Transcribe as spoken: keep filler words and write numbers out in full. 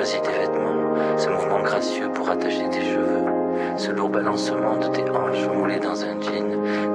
choisi tes vêtements, ce mouvement gracieux pour attacher tes cheveux, ce lourd balancement de tes hanches moulées dans un jean,